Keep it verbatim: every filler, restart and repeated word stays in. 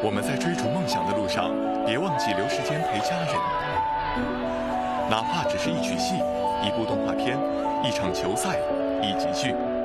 我们在追逐梦想的路上，别忘记留时间陪家人。哪怕只是一曲戏、一部动画片、一场球赛、一集剧。